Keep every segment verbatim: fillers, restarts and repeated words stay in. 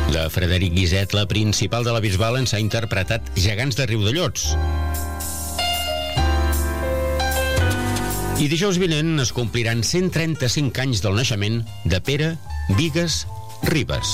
De Frederic Guiset, la principal de la Bisbal, ens ha interpretat Gegants de Riudellots. I dijous vinent es compliran cent trenta-cinc anys del naixement de Pere Vigas Ribas.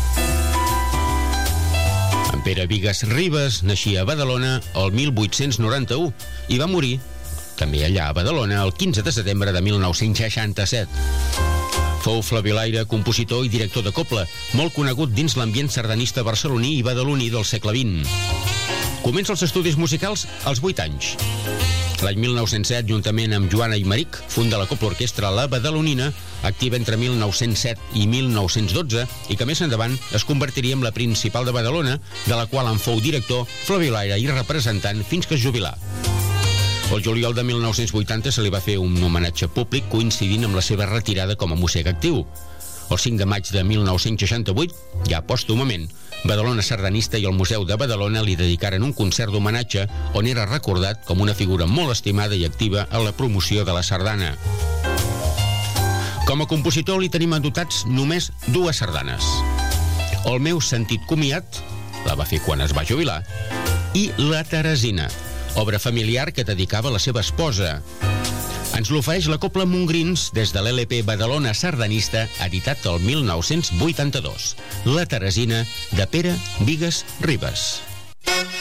En Pere Vigas Ribas naixia a Badalona el mil vuit-cents noranta-u i va morir també allà a Badalona el quinze de setembre de mil nou-cents seixanta-set. Fou flabiolaire, compositor i director de cobla, molt conegut dins l'ambient sardanista barceloní i badaloní del segle vint. Comença els estudis musicals als vuit anys. L'any mil nou-cents set, juntament amb Joan Aymeric, funda la Cobla Orquestra La Badalonina, activa entre mil nou-cents set i mil nou-cents dotze, i que més endavant es convertiria en la principal de Badalona, de la qual en fou director, flabiolaire i representant fins que es jubilà. El juliol de mil nou-cents vuitanta se li va fer un homenatge públic coincidint amb la seva retirada com a músic actiu. El cinc de maig de mil nou-cents seixanta-vuit, ja pòstumament, Badalona Sardanista i el Museu de Badalona li dedicaren un concert d'homenatge on era recordat com una figura molt estimada i activa en la promoció de la sardana. Com a compositor li tenim anotats només dues sardanes. El meu sentit comiat, la va fer quan es va jubilar, i La Teresina, obra familiar que dedicava a la seva esposa. Ens l'ofereix la Cobla Montgrins des de l'L P Badalona Sardanista, editat el mil nou-cents vuitanta-dos. La Teresina, de Pere Vigas Ribas.